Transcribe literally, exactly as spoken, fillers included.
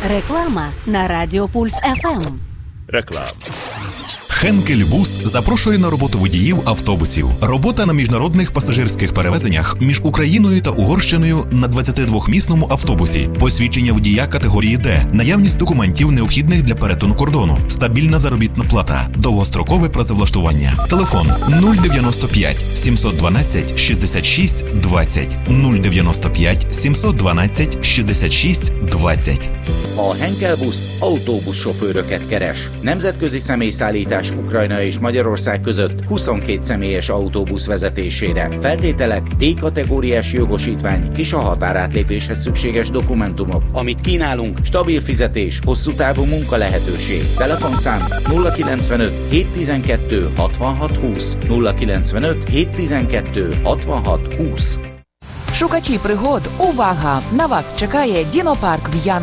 Реклама на Радіо Пульс еф ем. Реклама. Хенкель Бус запрошує на роботу водіїв автобусів. Робота на міжнародних пасажирських перевезеннях між Україною та Угорщиною на двадцятидвохмісному автобусі. Посвідчення водія категорії Д. Наявність документів, необхідних для перетину кордону. Стабільна заробітна плата. Довгострокове працевлаштування. Телефон нуль дев'яносто п'ять сімсот дванадцять шістдесят шість двадцять. нуль дев'яносто п'ять сімсот дванадцять шістдесят шість двадцять. A Henkel Busz autóbuszsofőröket keres. Nemzetközi személyszállítás Ukrajna és Magyarország között huszonkét személyes autóbusz vezetésére. Feltételek: D-kategóriás jogosítvány és a határátlépéshez szükséges dokumentumok. Amit kínálunk: stabil fizetés, hosszú távú munka lehetőség. Telefonszám nulla kilencvenöt hétszáztizenkettő hatvanhat húsz, nulla kilencvenöt hétszáztizenkettő hatvanhat húsz. Шукачі пригод, увага! На вас чекає Дінопарк в Яну.